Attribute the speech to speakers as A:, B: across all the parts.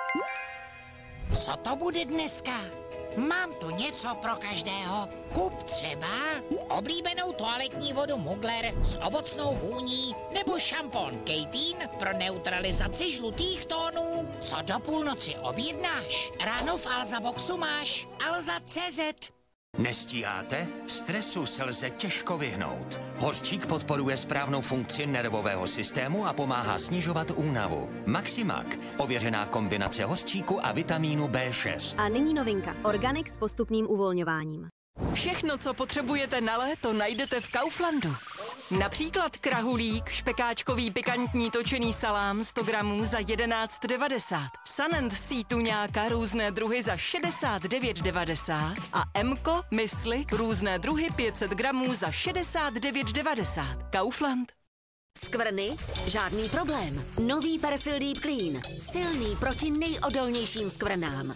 A: Co to bude dneska? Mám tu něco pro každého. Kup třeba oblíbenou toaletní vodu Mugler s ovocnou vůní nebo šampon Kejtín pro neutralizaci žlutých tónů. Co do půlnoci objednáš? Ráno v Alza Boxu máš Alza.cz.
B: Nestíháte? Stresu se lze těžko vyhnout. Hořčík podporuje správnou funkci nervového systému a pomáhá snižovat únavu. Maximak, ověřená kombinace hořčíku a vitamínu B6.
C: A nyní novinka. Organic s postupným uvolňováním.
D: Všechno, co potřebujete na léto, najdete v Kauflandu. Například krahulík, špekáčkový pikantní točený salám 100 gramů za 11,90. Sun & Sea tuňáka různé druhy za 69,90. A Mko, mysli, různé druhy 500 gramů za 69,90. Kaufland.
C: Skvrny? Žádný problém. Nový Persil Deep Clean. Silný proti nejodolnějším skvrnám.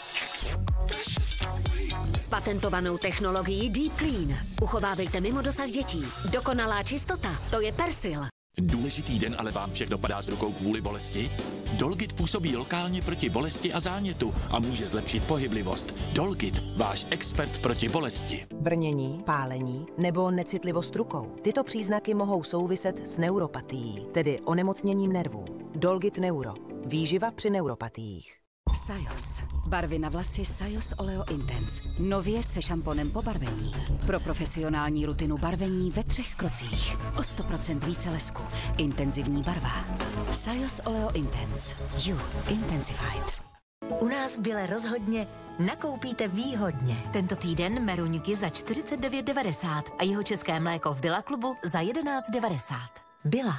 C: S patentovanou technologií Deep Clean. Uchovávejte mimo dosah dětí. Dokonalá čistota, to je Persil.
E: Důležitý den, ale vám však dopadá z rukou kvůli bolesti? Dolgit působí lokálně proti bolesti a zánětu a může zlepšit pohyblivost. Dolgit, váš expert proti bolesti.
F: Brnění, pálení nebo necitlivost rukou. Tyto příznaky mohou souviset s neuropatií, tedy onemocněním nervů. Dolgit Neuro. Výživa při neuropatiích.
G: Sajos. Barvy na vlasy Sajos Oleo Intense. Nově se šamponem po barvení. Pro profesionální rutinu barvení ve 3 krocích. O 100% více lesku. Intenzivní barva. Sajos Oleo Intense. You Intensified.
H: U nás v Bile rozhodně nakoupíte výhodně. Tento týden meruňky za 49,90 a jihočeské mléko v Billa klubu za 11,90. Billa.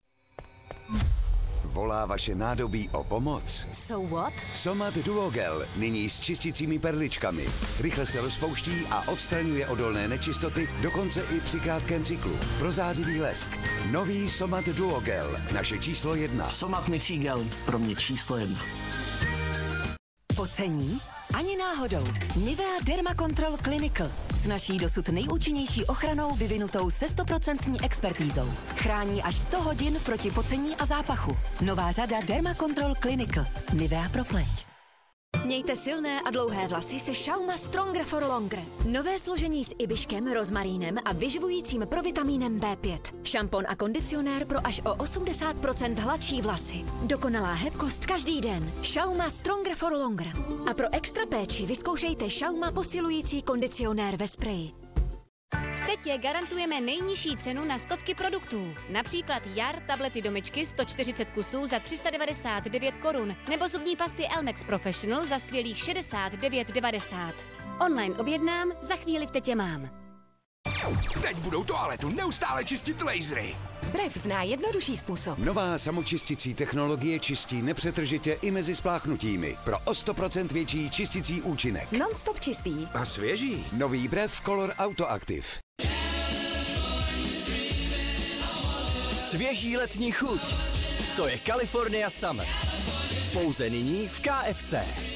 I: Volá vaše nádobí o pomoc?
H: So what?
I: Somat Duogel, nyní s čistícími perličkami. Rychle se rozpouští a odstraňuje odolné nečistoty, dokonce i při krátkém cyklu. Prozářivý lesk. Nový Somat Duogel, naše číslo 1.
J: Somat Mycí gel, pro mě číslo 1.
D: Pocení? Ani náhodou. Nivea Derma Control Clinical s naší dosud nejúčinnější ochranou vyvinutou se 100% expertízou. Chrání až 100 hodin proti pocení a zápachu. Nová řada Derma Control Clinical. Nivea pro pleť.
C: Mějte silné a dlouhé vlasy se Schauma Stronger for Longer. Nové složení s ibiškem, rozmarínem a vyživujícím provitamínem B5. Šampon a kondicionér pro až o 80% hladší vlasy. Dokonalá hebkost každý den. Schauma Stronger for Longer. A pro extra péči vyzkoušejte Schauma posilující kondicionér ve spreji.
K: V Tetě garantujeme nejnižší cenu na stovky produktů. Například Jar tablety do myčky 140 kusů za 399 korun nebo zubní pasty Elmex Professional za skvělých 69,90. Online objednám, za chvíli v Tetě mám.
L: Teď budou toaletu neustále čistit lasery.
D: Brev zná jednodušší způsob.
I: Nová samočistící technologie čistí nepřetržitě i mezi spláchnutími. Pro o 100% větší čistící účinek.
D: Non-stop čistý.
L: A svěží.
I: Nový Brev Color Autoactive.
J: Svěží letní chuť. To je California Summer. Pouze nyní v KFC.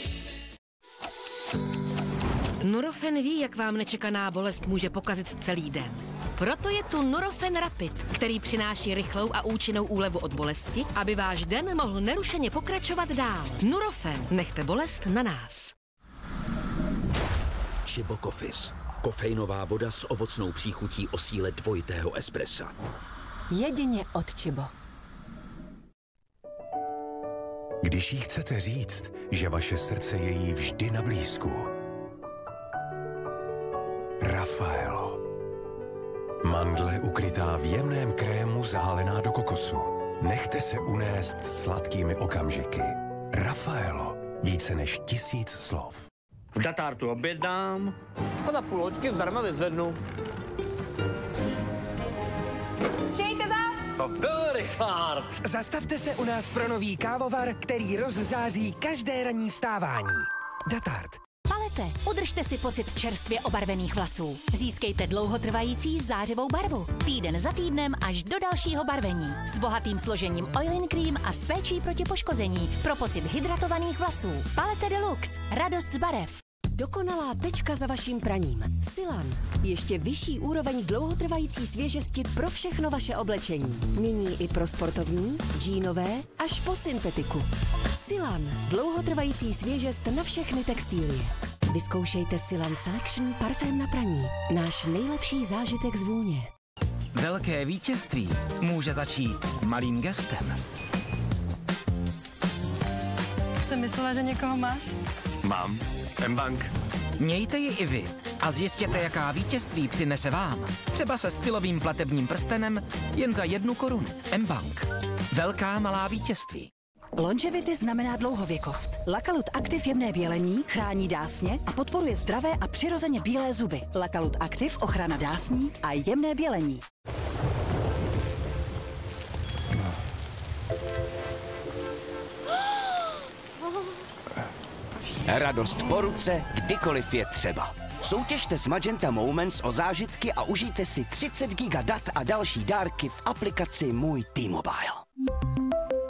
M: Nurofen ví, jak vám nečekaná bolest může pokazit celý den. Proto je tu Nurofen Rapid, který přináší rychlou a účinnou úlevu od bolesti, aby váš den mohl nerušeně pokračovat dál. Nurofen, nechte bolest na nás.
N: Chibo Coffees. Kofeinová voda s ovocnou příchutí o síle dvojitého espressa.
H: Jedině od Chibo.
O: Když jí chcete říct, že vaše srdce je jí vždy na blízku. Raffaello. Mandle ukrytá v jemném krému zahalená do kokosu. Nechte se unést sladkými okamžiky. Raffaello. Více než 1000 slov.
J: V Datartu objednám a za půl hoďky zdarma vyzvednu.
P: Přijďte zas!
J: To byl Richard.
Q: Zastavte se u nás pro nový kávovar, který rozzáří každé ranní vstávání. Datart.
C: Palete, udržte si pocit čerstvě obarvených vlasů. Získejte dlouhotrvající zářivou barvu. Týden za týdnem až do dalšího barvení. S bohatým složením Oil-in Cream a s péčí proti poškození. Pro pocit hydratovaných vlasů. Palete Deluxe. Radost z barev.
R: dokonalá tečka za vaším praním. Silan. Ještě vyšší úroveň dlouhotrvající svěžesti pro všechno vaše oblečení. Nyní i pro sportovní, džínové až po syntetiku. Silan. Dlouhotrvající svěžest na všechny textilie. Vyzkoušejte Silan Selection parfém na praní. Náš nejlepší zážitek z vůně.
S: Velké vítězství může začít malým gestem.
D: Už jsem myslela, že někoho máš.
S: Mám. mBank. Mějte ji i vy a zjistěte, jaká vítězství přinese vám. Třeba se stylovým platebním prstenem jen za 1 korunu. mBank. Velká malá vítězství.
G: Longevity znamená dlouhověkost. Lakalut Active jemné bělení chrání dásně a podporuje zdravé a přirozeně bílé zuby. Lakalut Active ochrana dásní a jemné bělení.
T: Radost po ruce, kdykoliv je třeba. Soutěžte s Magenta Moments o zážitky a užijte si 30 giga dat a další dárky v aplikaci Můj T-Mobile.